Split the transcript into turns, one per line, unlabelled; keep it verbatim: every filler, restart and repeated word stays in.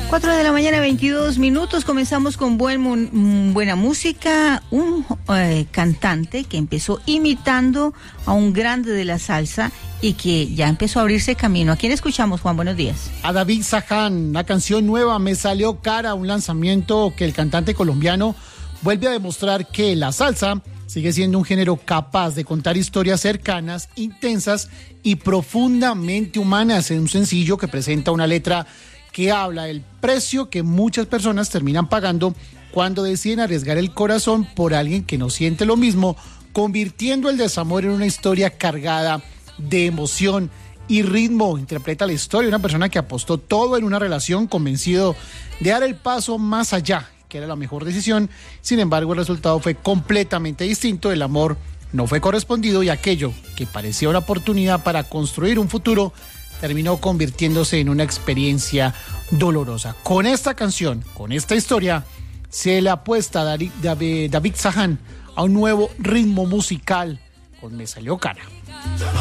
cuatro de la mañana, veintidós minutos. Comenzamos con buen, buena música. Un eh, cantante que empezó imitando a un grande de la salsa y que ya empezó a abrirse camino. ¿A quién escuchamos, Juan? Buenos días.
A David Zaján, la canción nueva Me Salió Cara, un lanzamiento que el cantante colombiano vuelve a demostrar que la salsa sigue siendo un género capaz de contar historias cercanas, intensas y profundamente humanas en un sencillo que presenta una letra que habla del precio que muchas personas terminan pagando cuando deciden arriesgar el corazón por alguien que no siente lo mismo, convirtiendo el desamor en una historia cargada de emoción y ritmo. Interpreta la historia de una persona que apostó todo en una relación, convencido de dar el paso más allá, que era la mejor decisión. Sin embargo, el resultado fue completamente distinto. El amor no fue correspondido y aquello que parecía una oportunidad para construir un futuro terminó convirtiéndose en una experiencia dolorosa. Con esta canción, con esta historia, se le apuesta a David, David Zaján a un nuevo ritmo musical con Me Salió Cara.